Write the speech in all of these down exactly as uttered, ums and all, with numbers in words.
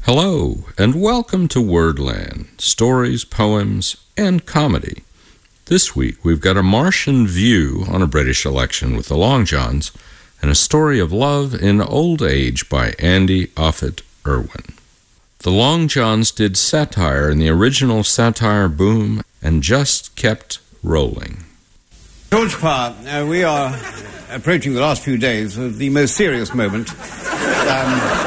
Hello, and welcome to Wordland, stories, poems, and comedy. This week, we've got a Martian view on a British election with the Long Johns, and a story of love in old age by Andy Offutt Irwin. The Long Johns did satire in the original satire boom and just kept rolling. George Parr, uh, we are approaching the last few days of the most serious moment um,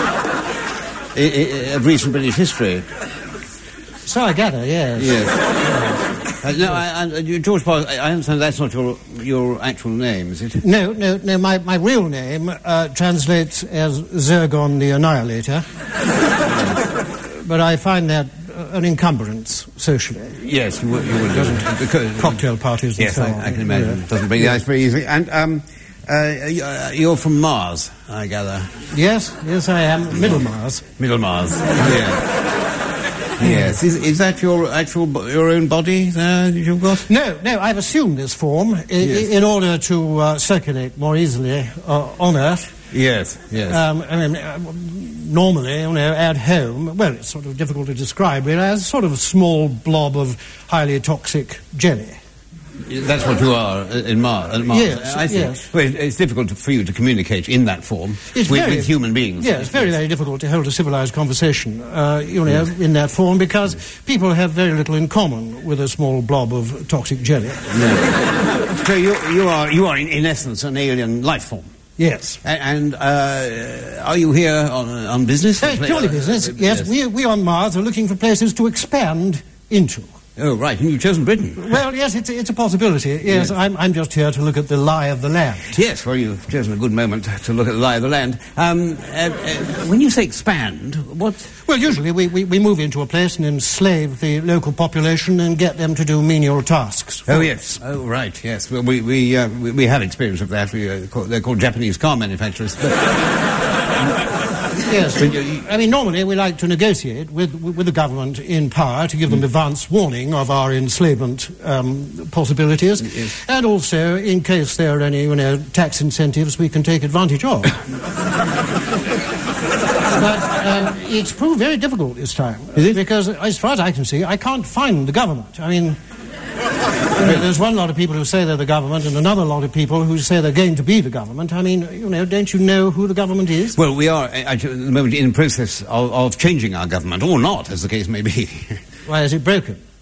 of recent British history. So I gather, yes. Yes. uh, no, I, I, George Parr, I, I understand that's not your your actual name, is it? No, no, no. My, my real name uh, translates as Zergon the Annihilator. But I find that an encumbrance socially. Yes, you would. You would doesn't because cocktail parties. And yes, so I, on. I can imagine. It doesn't bring the ice very easily. And um, uh, you're from Mars, I gather. Yes, yes, I am. Middle Mars. Middle Mars. Yeah. Yes. Is, is that your actual your own body there that you've got? No, no. I've assumed this form I- Yes. in order to uh, circulate more easily uh, on Earth. Yes. Yes. Um, I mean, uh, normally, you know, at home, well, it's sort of difficult to describe, but as sort of a small blob of highly toxic jelly. That's what you are in Mars. In Mars. Yes, I see. yes. Well, it's difficult for you to communicate in that form It's with, very- with human beings. Yes, it's very, very difficult to hold a civilized conversation, uh, you know, in that form, because people have very little in common with a small blob of toxic jelly. So you, you are, you are in, in essence, an alien life form. Yes. A- And uh, are you here on, on business? Uh, it's purely business, yes. We, we on Mars are looking for places to expand into. Oh, right, and you've chosen Britain. Well, yes, it's, it's a possibility. Yes, Yes. I'm, I'm just here to look at the lie of the land. Yes, well, you've chosen a good moment to look at the lie of the land. Um, uh, uh, when you say expand, what... Well, usually we, we, we move into a place and enslave the local population and get them to do menial tasks. for Oh, us. yes. Oh, right, yes. Well, we, we, uh, we, we have experience of that. We, uh, call, they're called Japanese car manufacturers. But, Yes. I mean, normally we like to negotiate with, with the government in power to give them advance warning of our enslavement um, possibilities, Yes. and also, in case there are any, you know, tax incentives we can take advantage of. But um, it's proved very difficult this time. Is it? Because, as far as I can see, I can't find the government. I mean... You know, there's one lot of people who say they're the government and another lot of people who say they're going to be the government. I mean, you know, don't you know who the government is? well, we are, uh, actually, at the moment, in the process of, of changing our government, or not, as the case may be. Why is it broken?